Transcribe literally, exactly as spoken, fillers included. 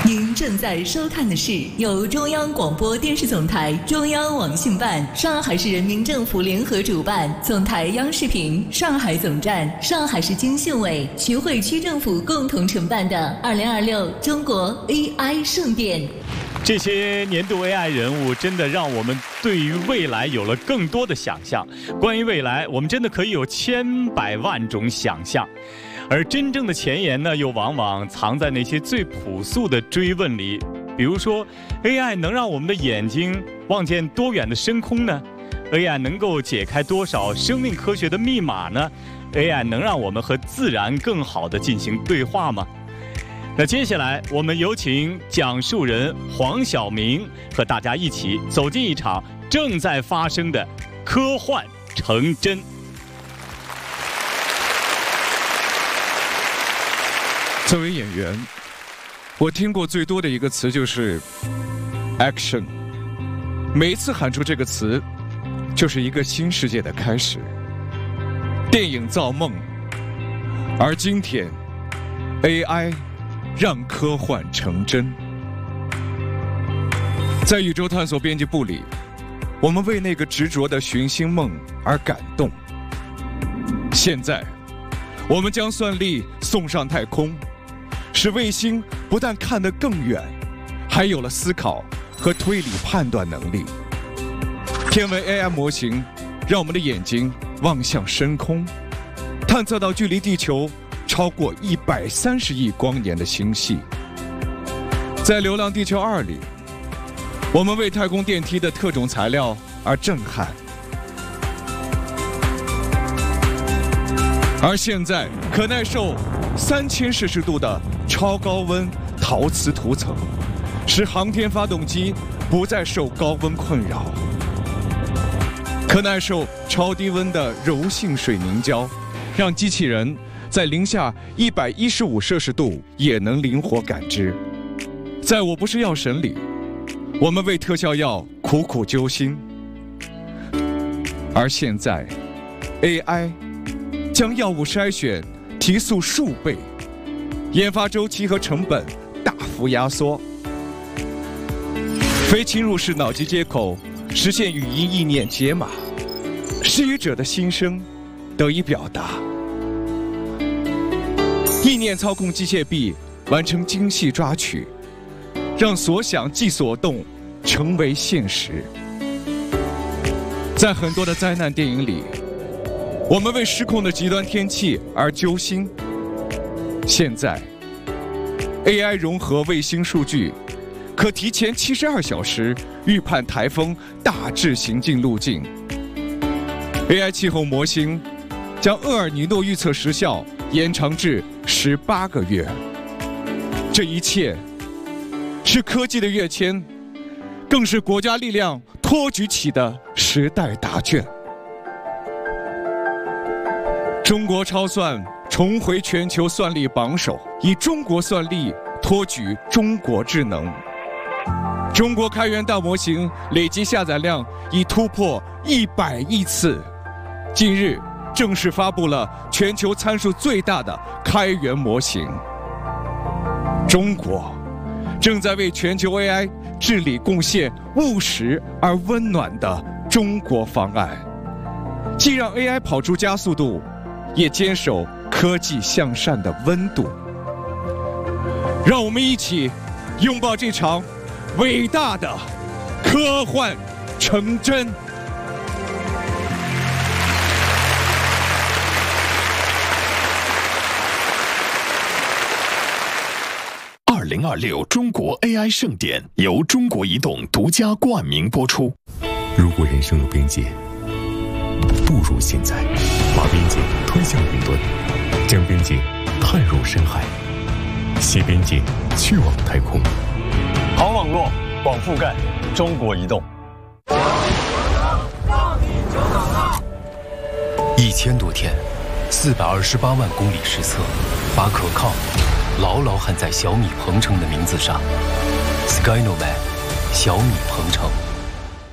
您正在收看的是由中央广播电视总台、中央网信办、上海市人民政府联合主办，总台央视频、上海总站、上海市经信委、徐汇区政府共同承办的二零二六中国 A I 盛典。 这些年度 A I 人物真的让我们对于未来有了更多的想象。关于未来，我们真的可以有千百万种想象。而真正的前沿呢，又往往藏在那些最朴素的追问里。比如说 A I 能让我们的眼睛望见多远的深空呢？ A I 能够解开多少生命科学的密码呢？ A I 能让我们和自然更好地进行对话吗？那接下来我们有请讲述人黄晓明和大家一起走进一场正在发生的科幻成真。 作为演员，我听过最多的一个词就是 action。 每一次喊出这个词，就是一个新世界的开始。电影造梦，而今天 A I 让科幻成真。在宇宙探索编辑部里，我们为那个执着的寻星梦而感动。现在我们将算力送上太空，使卫星不但看得更远，还有了思考和推理判断能力。天文 A I 模型让我们的眼睛望向深空，探测到距离地球超过一百三十亿光年的星系。在《流浪地球二》里，我们为太空电梯的特种材料而震撼。而现在，可耐受三千摄氏度的超高温陶瓷涂层，使航天发动机不再受高温困扰。可耐受超低温的柔性水凝胶，让机器人在零下一百一十五摄氏度也能灵活感知。在我不是药神里，我们为特效药苦苦揪心。而现在 A I 将药物筛选提速数倍，研发周期和成本大幅压缩。非侵入式脑机接口实现语音意念解码，失语者的心声得以表达。意念操控机械臂完成精细抓取，让所想即所动成为现实。在很多的灾难电影里，我们为失控的极端天气而揪心。现在 A I 融合卫星数据，可提前七十二小时预判台风大致行进路径。 A I 气候模型将厄尔尼诺预测时效延长至十八个月。这一切是科技的跃迁，更是国家力量托举起的时代答卷。中国超算重回全球算力榜首，以中国算力托举中国智能。中国开源大模型累计下载量已突破一百亿次。近日正式发布了全球参数最大的开源模型。中国正在为全球 A I 治理贡献务实而温暖的中国方案，既让 A I 跑出加速度，也坚守科技向善的温度。让我们一起拥抱这场伟大的科幻成真。 二零二六中国 A I 盛典由中国移动独家冠名播出。 如果人生有边界，不如现在，把边界推向云端，将边界探入深海，携边界去往太空。 好网络，广覆盖，中国移动。 一千多天，四百二十八万公里实测，把可靠牢牢焊在小米鹏程的名字上。Skynomad， 小米鹏程。